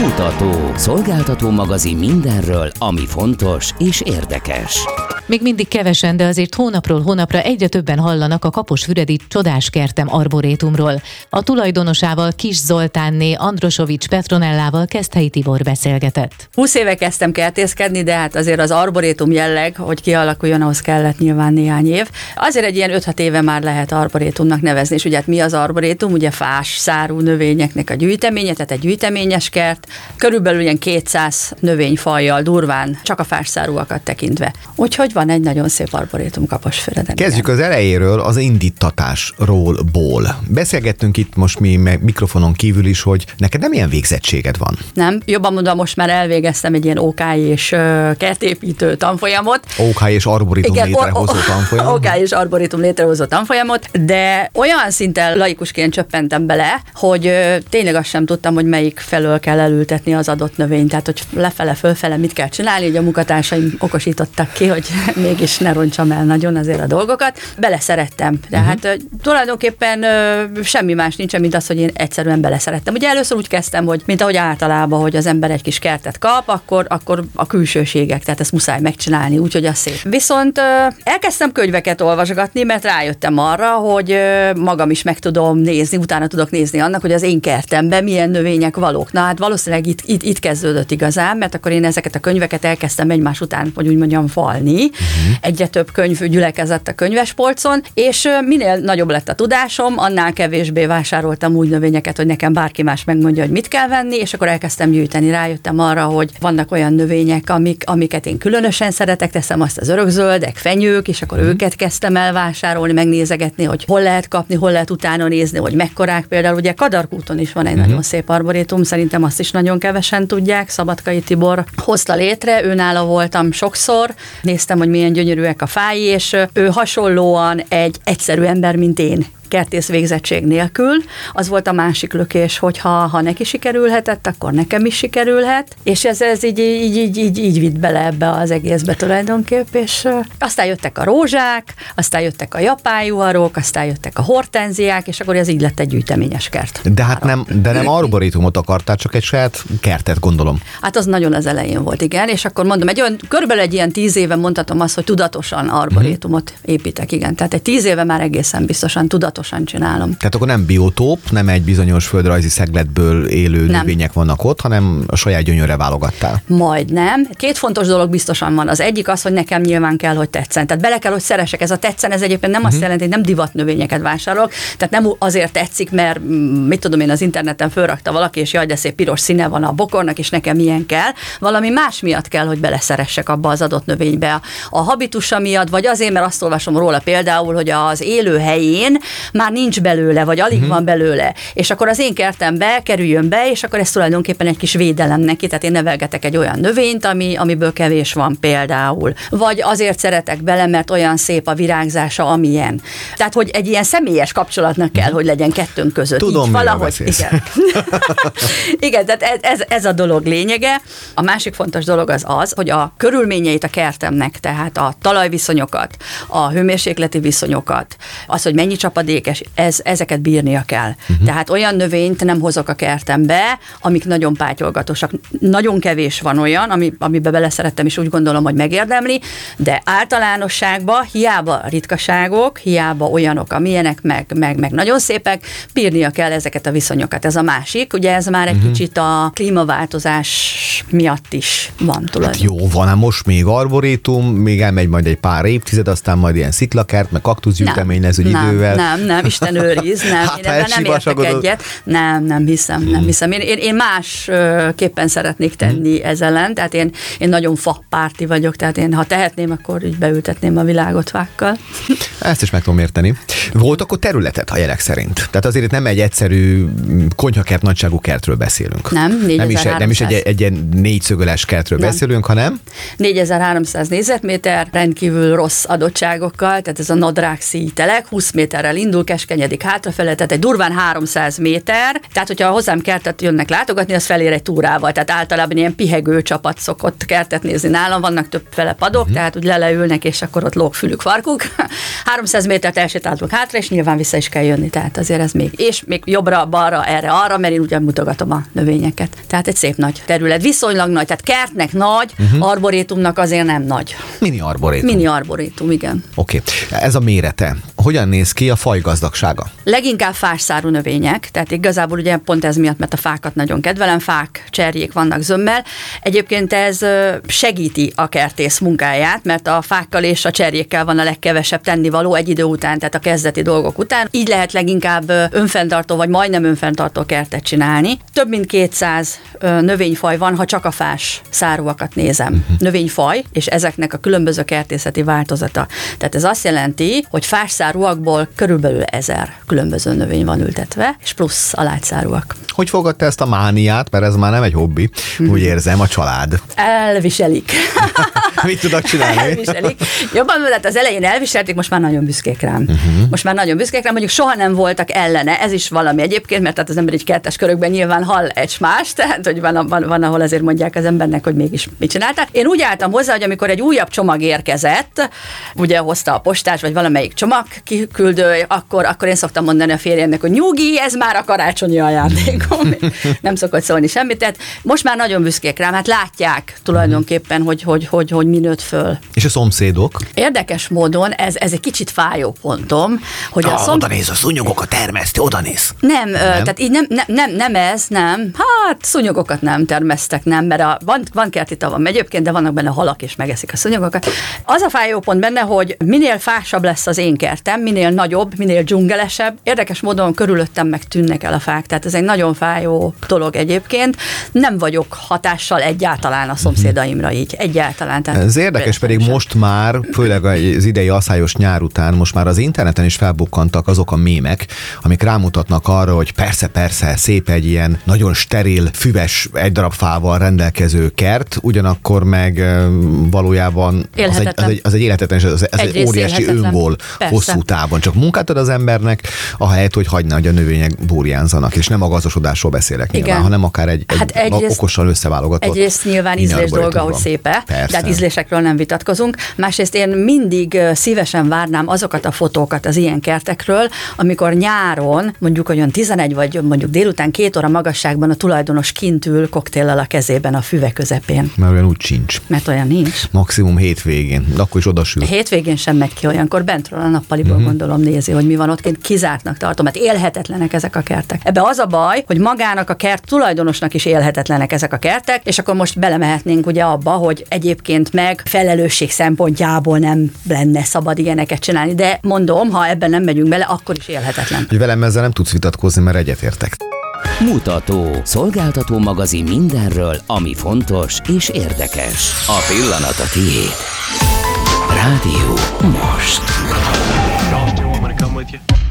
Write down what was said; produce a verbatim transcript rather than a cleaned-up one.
Bemutató, szolgáltató magazin mindenről, ami fontos és érdekes. Még mindig kevesen, de azért hónapról hónapra egyre többen hallanak a Kaposfüredi Csodás Kertem arborétumról. A tulajdonosával, Kis Zoltánné Androsovics Petronellával Keszthelyi Tibor beszélgetett. húsz éve kezdtem kertészkedni, de hát azért az arborétum jelleg, hogy kialakuljon, ahhoz kellett nyilván néhány év. Azért egy ilyen öt-hat éve már lehet arborétumnak nevezni, és ugye hát mi az arborétum? Ugye fás, szárú növényeknek a gyűjteménye, tehát egy gyűjteményes kert, körülbelül ilyen kétszáz növényfajjal durván, csak a fásszárúakat tekintve. Úgyhogy van egy nagyon szép arborétum Kaposfüreden. Kezdjük az elejéről, az indítatásról. Ból. Beszélgettünk itt most mi mikrofonon kívül is, hogy neked nem ilyen végzettséged van. Nem, jobban mondva, most már elvégeztem egy ilyen ó ká és uh, kertépítő tanfolyamot. ó ká és arborétum Igen, létrehozó tanfolyamot. ó ká és arborétum létrehozó tanfolyamot, de olyan szinten laikusként csöppentem bele, hogy uh, tényleg azt sem tudtam, hogy melyik felől kell elültetni az adott növényt, tehát hogy lefele, fölfele mit kell csinálni, hogy a munkatársaim okosítottak ki, hogy mégis ne roncsam el nagyon azért a dolgokat. Beleszerettem. Tehát uh-huh. tulajdonképpen ö, semmi más nincsen, mint az, hogy én egyszerűen beleszerettem. Ugye először úgy kezdtem, hogy mint ahogy általában, hogy az ember egy kis kertet kap, akkor, akkor a külsőségek, tehát ezt muszáj megcsinálni, úgyhogy az szép. Viszont ö, elkezdtem könyveket olvasgatni, mert rájöttem arra, hogy ö, magam is meg tudom nézni, utána tudok nézni annak, hogy az én kertemben milyen növények valók. Na hát valószínűleg itt, itt, itt kezdődött igazán, mert akkor én ezeket a könyveket elkezdtem egymás után, hogy úgy mondjam, falni. Uh-huh. Egyre több könyv gyülekezett a könyvespolcon, és minél nagyobb lett a tudásom, annál kevésbé vásároltam úgy növényeket, hogy nekem bárki más megmondja, hogy mit kell venni, és akkor elkezdtem gyűjteni. Rájöttem arra, hogy vannak olyan növények, amik, amiket én különösen szeretek, teszem azt az örökzöldek, fenyők, és akkor uh-huh. őket kezdtem el vásárolni, megnézegetni, hogy hol lehet kapni, hol lehet utána nézni, hogy mekkorák. Például ugye Kadarkúton is van egy uh-huh. nagyon szép arborétum, szerintem azt is nagyon kevesen tudják. Szabadkai Tibor hozta létre, őnála voltam sokszor, néztem, hogy milyen gyönyörűek a fái, és ő hasonlóan egy egyszerű ember, mint én, kertész végzettség nélkül. Az volt a másik lökés, hogy ha, ha neki sikerülhetett, akkor nekem is sikerülhet, és ez, ez így, így, így, így, így vitt bele ebbe az egészbe tulajdonképp, és aztán jöttek a rózsák, aztán jöttek a japánjuharok, aztán jöttek a hortenziák, és akkor ez így lett egy gyűjteményes kert. De hát nem, de nem arborétumot akartál, csak egy saját kertet, gondolom. Hát az nagyon az elején volt, igen, és akkor mondom, egy olyan, körülbelül egy ilyen tíz éve mondhatom azt, hogy tudatosan arborétumot építek, igen. Tehát egy tíz éve már egészen biztosan tudatosan csinálom. Tehát akkor nem biotóp, nem egy bizonyos földrajzi szegletből élő nem. növények vannak ott, hanem a saját gyönyörre válogattál. Majdnem. Két fontos dolog biztosan van. Az egyik az, hogy nekem nyilván kell, hogy tetszen. Tehát bele kell, hogy szeressek. Ez a tetszen, ez egyébként nem uh-huh. azt jelenti, hogy nem divat növényeket vásárolok. Tehát nem azért tetszik, mert mit tudom én, az interneten fölrakta valaki, és jaj, de szép piros színe van a bokornak, és nekem ilyen kell. Valami más miatt kell, hogy beleszeressek abba az adott növénybe. A habitusa miatt, vagy azért, mert azt olvasom róla például, hogy az élőhelyén már nincs belőle, vagy alig uh-huh. van belőle, és akkor az én kertembe kerüljön be, és akkor ez tulajdonképpen egy kis védelem neki, tehát én nevelgetek egy olyan növényt, ami, amiből kevés van például. Vagy azért szeretek bele, mert olyan szép a virágzása, amilyen. Tehát, hogy egy ilyen személyes kapcsolatnak kell, hogy legyen kettőnk között. Tudom, így valahogy. Igen. Igen, tehát ez, ez, ez a dolog lényege. A másik fontos dolog az az, hogy a körülményeit a kertemnek, tehát a talajviszonyokat, a hőmérsékleti viszonyokat, az, hogy mennyi csapadékes, ez, ezeket bírnia kell. Uh-huh. Tehát olyan növényt nem hozok a kertembe, amik nagyon pátyolgatosak. Nagyon kevés van olyan, ami, amibe beleszerettem, és úgy gondolom, hogy megérdemli, de általánosságban hiába ritkaságok, hiába olyanok, amilyenek, meg, meg, meg nagyon szépek, bírnia kell ezeket a viszonyokat. Ez a másik, ugye ez már egy uh-huh. kicsit a klímaváltozás miatt is van tulajdonképpen. Hát jó, van, most még arborétum, még elmegy majd egy pár évtized, aztán majd ilyen sziklakert, meg kaktuszgyűjtemény lesz, hogy idővel. Nem, nem, Isten őriz, nem. Hát, én ebben nem értek egyet. Nem, nem hiszem, nem hiszem. Én, én, én másképpen szeretnék tenni hmm. ezzel ellen, tehát én, én nagyon fapárti vagyok, tehát én, ha tehetném, akkor így beültetném a világot fákkal. Ezt is meg tudom érteni. Volt akkor területet a jelek szerint? Tehát azért nem egy egyszerű konyhakert nagyságú kertről beszélünk. Nem, nem is, nem is egy, egy ilyen négyszögöles kertről nem. beszélünk, hanem négyezer-háromszáz négyzetméter, rendkívül rossz adottságokkal, tehát ez a nadrág szíjtelek, húsz méterrel indul, keskenyedik hátrafele, tehát egy durván háromszáz méter, tehát hogyha hozzám kertet jönnek látogatni, az felér egy túrával, tehát általában ilyen pihegő csapat szokott kertet nézni nálam, vannak többfele padok, uh-huh. tehát úgy leleülnek, és akkor ott lóg fülük, farkuk. háromszáz métert elsétáltunk hátra, és nyilván vissza is kell jönni, tehát azért ez még, és még jobbra, balra, erre, arra, mert én ugyan mutogatom a növényeket. Tehát egy szép nagy terület, viszonylag nagy, tehát kertnek nagy, uh-huh. arborétumnak azért nem nagy. Mini arborétum. Mini arborétum, igen. Oké. Okay. Ez a mérete. Hogyan néz ki a fajgazdagsága? Leginkább fásszárú növények, tehát igazából ugye pont ez miatt, mert a fákat nagyon kedvelem, fák, cserjék vannak zömmel. Egyébként ez segíti a kertész munkáját, mert a fákkal és a cserjékkel van a legkevesebb tennivaló egy idő után, tehát a kezdeti dolgok után. Így lehet leginkább önfenntartó vagy majdnem önfenntartó kertet csinálni. Több mint kétszáz növényfaj van, ha csak a fás szárúakat nézem. Uh-huh. Növényfaj, és ezeknek a különböző kertészeti változata. Tehát ez azt jelenti, hogy fásszárúakból körülbelül ezer különböző növény van ültetve, és plusz alágyszárúak. Hogy fogadta ezt a mániát, mert ez már nem egy hobbi, uh-huh. úgy érzem, a család. Elviselik. Mit tudok csinálni? Elviselik. Jobban mondani, az elején elviselték, most már nagyon büszkék rám. Uh-huh. Most már nagyon büszkék rám, mondjuk soha nem voltak ellene, ez is valami egyébként, mert tehát az ember egy kertes körökben nyilván hall egy más, tehát hogy van, van, van, ahol azért mondják az embernek, hogy mégis mit csinálták. Én úgy álltam hozzá, hogy amikor egy újabb csomag érkezett, ugye hozta a postás, vagy valamelyik csomag kiküldő, akkor, akkor én szoktam mondani a férjemnek, hogy nyugi, ez már a karácsonyi ajándékom. Nem szokott szólni semmit, tehát most már nagyon büszkék rám, hát látják tulajdonképpen, hogy, hogy, hogy, hogy mi nőtt föl. És a szomszédok? Érdekes módon, ez, ez egy kicsit fájó pontom, hogy ah, a szom... oda néz, a szúnyogokat termeszti, oda néz. Nem, nem. Ö, tehát így nem, nem, nem, nem ez, nem. Hát szúnyogokat nem termesztek, nem, mert a, van, van kerti tavam egyébként, de vannak benne halak, és megeszik a szúnyogokat. Az a fájó pont benne, hogy minél fásabb lesz az én kertem, minél nagyobb, minél dzsungelesebb, érdekes módon körülöttem meg tűnnek el a fák, tehát ez egy nagyon fájó dolog egyébként. Nem vagyok hatással egyáltalán a szomszédaimra így, egyáltalán. Tehát ez érdekes, pedig sem. Most már, főleg az idei asszályos nyár után, most már az interneten is felbukkantak azok a mémek, amik rámutatnak arra, hogy persze, persze, szép egy ilyen nagyon steril, füves, egy darab fával rendelkező kert, ugyanakkor meg valójában az egy, az egy, az egy élhetetlen, az, az egy óriási öngól hosszú távon. Csak munkát ad az embernek, ahelyett, hogy hagyna, hogy a növények burjánzanak, és nem a gazdasodásról beszélek nyilván, igen. hanem akár egy, egy hát egyrészt, okosan összeválogatott. Egyrészt nyilván ízlés dolga, hogy szép-e, de hát ízlésekről nem vitatkozunk. Másrészt én mindig szívesen várnám azokat a fotókat az ilyen kertekről, amikor nyáron, mondjuk olyan tizenegy vagy mondjuk délután két óra magasságban a tulajdonos kint ül koktéllal a kezében a füve közepén. Mert olyan úgy sincs. Mert olyan nincs. Maximum hétvégén, de akkor is odasül. Hétvégén sem megy ki olyankor, bentről a nappaliból uh-huh. gondolom nézi, hogy mi van ott kint, kizártnak tartom, mert élhetetlenek ezek a kertek. Ebbe az a baj, hogy magának a kert tulajdonosnak is élhetetlenek ezek a kertek, és akkor most belemehetnénk ugye abba, hogy egyébként meg felelősség szempontjából nem lenne szabad ilyeneket csinálni, de mondom, ha ebben nem megyünk bele, akkor is élhetetlen. Hogy velem ezzel nem tudsz vitatkozni, mert egyetértek. Mutató, szolgáltató magazin mindenről, ami fontos és érdekes. A pillanat a tiéd. Rádió most.